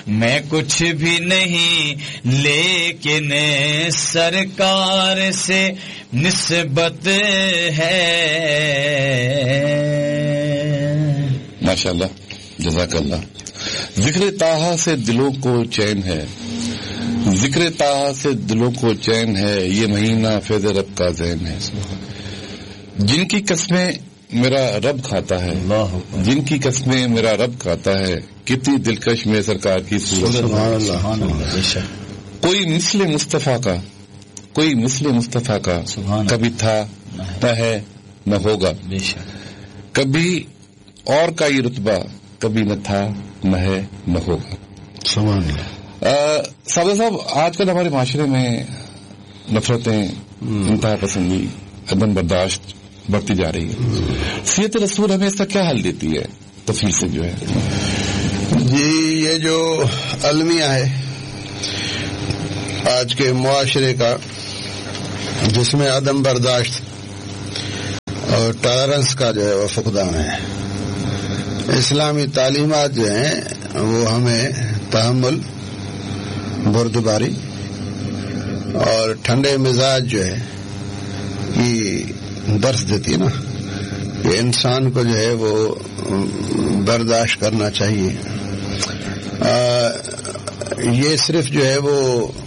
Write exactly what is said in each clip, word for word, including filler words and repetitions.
میں کچھ بھی نہیں لیکن سرکار سے نسبت ہے. ماشاءاللہ، جزاک اللہ. ذکر طٰہٰ سے دلوں کو چین ہے، ذکر طٰہٰ سے دلوں کو چین ہے، یہ مہینہ فیض رب کا زین ہے. جن کی قسمیں میرا رب کھاتا ہے، جن کی قسمیں میرا رب کھاتا ہے، کتنی دلکش میں سرکار کی صورت. کوئی مثل مصطفیٰ کا، کوئی مثل مصطفیٰ کا کبھی تھا نہ ہے نہ ہوگا. کبھی اور کا یہ رتبہ کبھی نہ تھا نہ ہے نہ ہوگا. سادہ صاحب، آج کل ہمارے معاشرے میں نفرتیں، انتہا پسندی، عدم برداشت بڑھتی جا رہی ہے. سیرت رسول ہمیں اس کا کیا حل دیتی ہے تفصیل سے جو ہے؟ جی، یہ جو المیہ ہے آج کے معاشرے کا، جس میں عدم برداشت اور ٹالرنس کا جو ہے وہ فقدان ہے. اسلامی تعلیمات جو ہیں وہ ہمیں تحمل، بردباری اور ٹھنڈے مزاج جو ہے کی درس دیتی ہے نا، کہ انسان کو جو ہے وہ برداشت کرنا چاہیے. آ, یہ صرف جو ہے وہ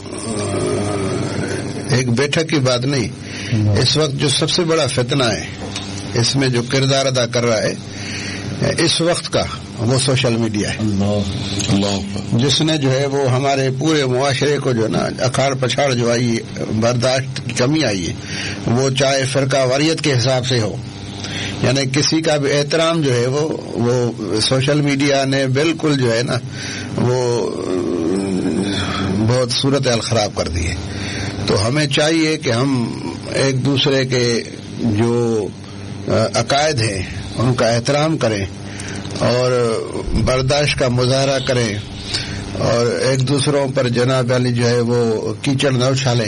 ایک بیٹھک کی بات نہیں. اس وقت جو سب سے بڑا فتنہ ہے، اس میں جو کردار ادا کر رہا ہے اس وقت کا، وہ سوشل میڈیا ہے. اللہ، جس نے جو ہے وہ ہمارے پورے معاشرے کو جو نا اکھاڑ پچھاڑ جو آئی ہے، برداشت کی کمی آئی ہے، وہ چاہے فرقہ واریت کے حساب سے ہو، یعنی کسی کا بھی احترام جو ہے وہ وہ سوشل میڈیا نے بالکل جو ہے نا وہ بہت صورتحال خراب کر دی ہے. تو ہمیں چاہیے کہ ہم ایک دوسرے کے جو عقائد ہیں ان کا احترام کریں اور برداشت کا مظاہرہ کریں، اور ایک دوسروں پر جناب علی جو ہے وہ کیچڑ نہ اچھالیں.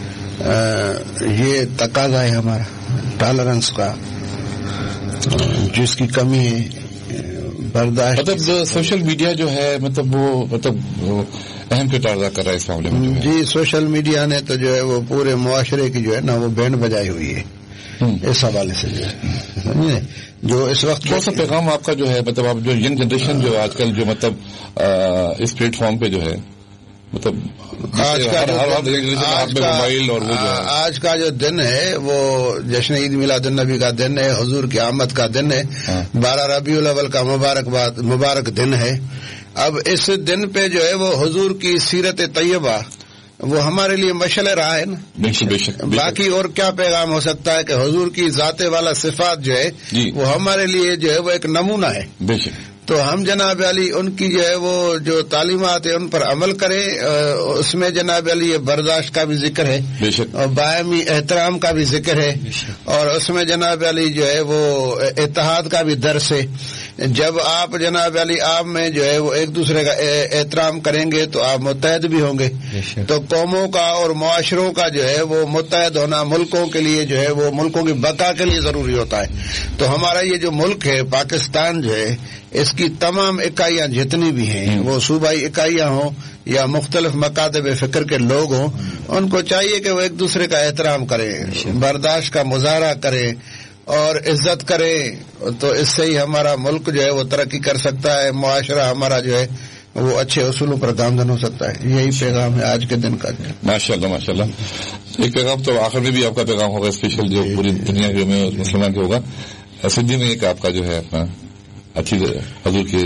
یہ تقاضا ہے ہمارا ٹالرنس کا، جس کی کمی ہے برداشت. مطلب سوشل میڈیا جو ہے مطلب وہ مطلب اہم کردار ادا کر رہا ہے اس معاملے میں. جی، سوشل میڈیا نے تو جو ہے وہ پورے معاشرے کی جو ہے نا وہ بینڈ بجائی ہوئی ہے. اس حوالے سے جو ہے جو اس وقت کون سا پیغام آپ کا جو ہے، مطلب آپ جو ینگ جنریشن جو آج کل جو مطلب اس پلیٹ فارم پہ جو ہے، مطلب آج کا موبائل اور وہ آج کا جو دن ہے وہ جشن عید میلاد النبی کا دن ہے، حضور کی آمد کا دن ہے، بارہ ربیع الاول کا مبارک باد مبارک دن ہے. اب اس دن پہ جو ہے وہ حضور کی سیرت طیبہ وہ ہمارے لیے مشعل رہا ہے نا. بے شک بے شک. باقی اور کیا پیغام ہو سکتا ہے کہ حضور کی ذات والا صفات جو ہے وہ ہمارے لیے جو ہے وہ ایک نمونہ ہے. بے شک. تو ہم جناب علی ان کی جو ہے وہ جو تعلیمات ہیں ان پر عمل کریں. اس میں جناب علی یہ برداشت کا بھی ذکر ہے اور باہمی احترام کا بھی ذکر ہے, اور اس میں جناب علی جو ہے وہ اتحاد کا بھی درس ہے. جب آپ جناب علی آپ میں جو ہے وہ ایک دوسرے کا احترام کریں گے تو آپ متحد بھی ہوں گے. تو قوموں کا اور معاشروں کا جو ہے وہ متحد ہونا ملکوں کے لیے جو ہے وہ ملکوں کی بقا کے لیے ضروری ہوتا ہے. تو ہمارا یہ جو ملک ہے پاکستان جو ہے اس کی تمام اکائیاں جتنی بھی ہیں وہ صوبائی اکائیاں ہوں یا مختلف مکاتب فکر کے لوگ ہوں, ان کو چاہیے کہ وہ ایک دوسرے کا احترام کریں, برداشت کا مظاہرہ کریں اور عزت کریں. تو اس سے ہی ہمارا ملک جو ہے وہ ترقی کر سکتا ہے, معاشرہ ہمارا جو ہے وہ اچھے اصولوں پر گامزن ہو سکتا ہے. یہی پیغام ہے آج کے دن کا. ماشاء اللہ ماشاء اللہ. ایک پیغام تو آخر میں بھی آپ کا پیغام ہوگا اسپیشل جو پوری دنیا میں مسلمان کے ہوگا. سندھی میں ایک آپ کا جو ہے اپنا اچھی حضور کی